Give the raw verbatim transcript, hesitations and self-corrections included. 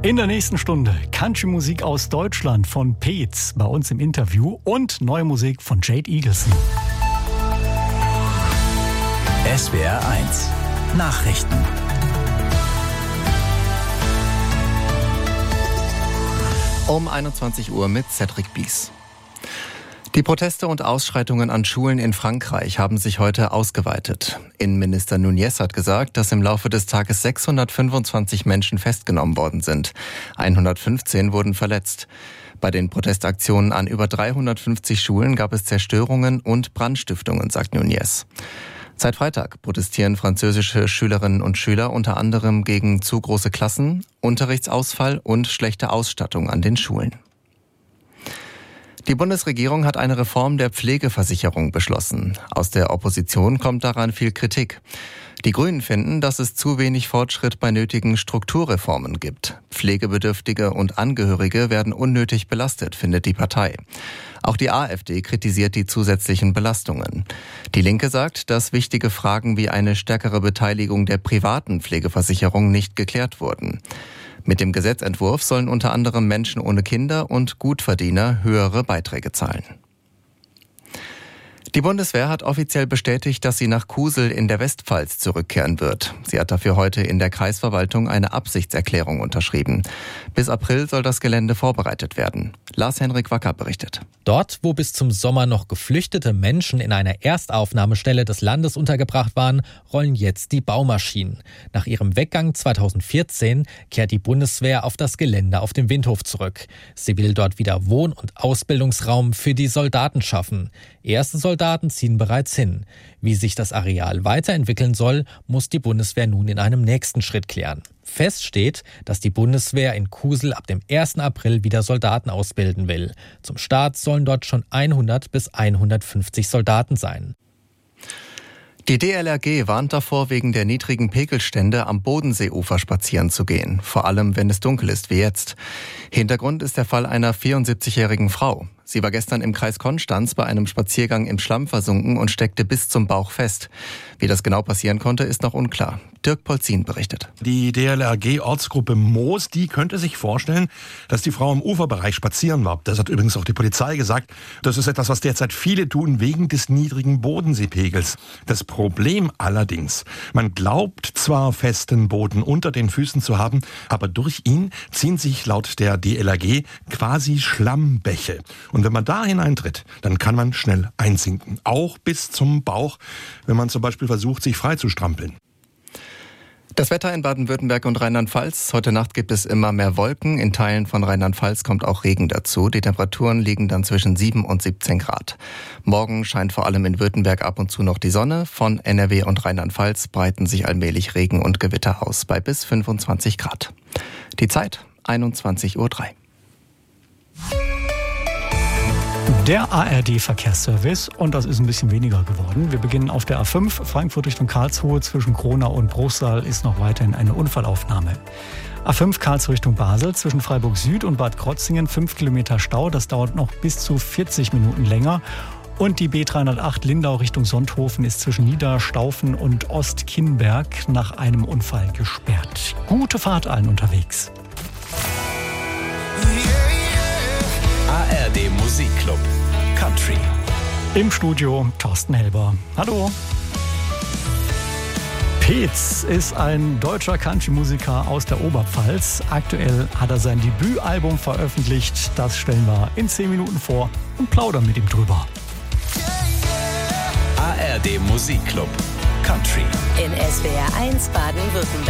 In der nächsten Stunde Country-Musik aus Deutschland von Peetz bei uns im Interview und neue Musik von Jade Eagleson. S W R eins Nachrichten. Um einundzwanzig Uhr mit Cedric Bies. Die Proteste und Ausschreitungen an Schulen in Frankreich haben sich heute ausgeweitet. Innenminister Nunez hat gesagt, dass im Laufe des Tages sechshundertfünfundzwanzig Menschen festgenommen worden sind. hundertfünfzehn wurden verletzt. Bei den Protestaktionen an über dreihundertfünfzig Schulen gab es Zerstörungen und Brandstiftungen, sagt Nunez. Seit Freitag protestieren französische Schülerinnen und Schüler unter anderem gegen zu große Klassen, Unterrichtsausfall und schlechte Ausstattung an den Schulen. Die Bundesregierung hat eine Reform der Pflegeversicherung beschlossen. Aus der Opposition kommt daran viel Kritik. Die Grünen finden, dass es zu wenig Fortschritt bei nötigen Strukturreformen gibt. Pflegebedürftige und Angehörige werden unnötig belastet, findet die Partei. Auch die AfD kritisiert die zusätzlichen Belastungen. Die Linke sagt, dass wichtige Fragen wie eine stärkere Beteiligung der privaten Pflegeversicherung nicht geklärt wurden. Mit dem Gesetzentwurf sollen unter anderem Menschen ohne Kinder und Gutverdiener höhere Beiträge zahlen. Die Bundeswehr hat offiziell bestätigt, dass sie nach Kusel in der Westpfalz zurückkehren wird. Sie hat dafür heute in der Kreisverwaltung eine Absichtserklärung unterschrieben. Bis April soll das Gelände vorbereitet werden. Lars-Henrik Wacker berichtet. Dort, wo bis zum Sommer noch geflüchtete Menschen in einer Erstaufnahmestelle des Landes untergebracht waren, rollen jetzt die Baumaschinen. Nach ihrem Weggang zweitausendvierzehn kehrt die Bundeswehr auf das Gelände auf dem Windhof zurück. Sie will dort wieder Wohn- und Ausbildungsraum für die Soldaten schaffen. Erste Soldaten ziehen bereits hin. Wie sich das Areal weiterentwickeln soll, muss die Bundeswehr nun in einem nächsten Schritt klären. Fest steht, dass die Bundeswehr in Kusel ab dem ersten April wieder Soldaten ausbilden will. Zum Start sollen dort schon hundert bis hundertfünfzig Soldaten sein. Die D L R G warnt davor, wegen der niedrigen Pegelstände am Bodenseeufer spazieren zu gehen. Vor allem, wenn es dunkel ist wie jetzt. Hintergrund ist der Fall einer vierundsiebzigjährigen Frau. Sie war gestern im Kreis Konstanz bei einem Spaziergang im Schlamm versunken und steckte bis zum Bauch fest. Wie das genau passieren konnte, ist noch unklar. Dirk Polzin berichtet. Die D L R G-Ortsgruppe Moos, die könnte sich vorstellen, dass die Frau im Uferbereich spazieren war. Das hat übrigens auch die Polizei gesagt. Das ist etwas, was derzeit viele tun, wegen des niedrigen Bodenseepegels. Das Problem allerdings, man glaubt zwar festen Boden unter den Füßen zu haben, aber durch ihn ziehen sich laut der D L R G quasi Schlammbäche. Und wenn man da hineintritt, dann kann man schnell einsinken. Auch bis zum Bauch, wenn man zum Beispiel versucht, sich frei zu strampeln. Das Wetter in Baden-Württemberg und Rheinland-Pfalz. Heute Nacht gibt es immer mehr Wolken. In Teilen von Rheinland-Pfalz kommt auch Regen dazu. Die Temperaturen liegen dann zwischen sieben und siebzehn Grad. Morgen scheint vor allem in Württemberg ab und zu noch die Sonne. Von N R W und Rheinland-Pfalz breiten sich allmählich Regen und Gewitter aus bei bis fünfundzwanzig Grad. Die Zeit einundzwanzig Uhr drei. Der A R D-Verkehrsservice, und das ist ein bisschen weniger geworden. Wir beginnen auf der A fünf, Frankfurt Richtung Karlsruhe. Zwischen Kronau und Bruchsal ist noch weiterhin eine Unfallaufnahme. A fünf Karlsruhe Richtung Basel, zwischen Freiburg Süd und Bad Krotzingen fünf Kilometer Stau. Das dauert noch bis zu vierzig Minuten länger. Und die B dreihundertacht Lindau Richtung Sonthofen ist zwischen Niederstaufen und Ostkinnberg nach einem Unfall gesperrt. Gute Fahrt allen unterwegs. A R D Musikclub Country. Im Studio Thorsten Helber. Hallo. Peetz ist ein deutscher Country-Musiker aus der Oberpfalz. Aktuell hat er sein Debütalbum veröffentlicht. Das stellen wir in zehn Minuten vor und plaudern mit ihm drüber. A R D Musikclub Country. In S W R eins Baden-Württemberg.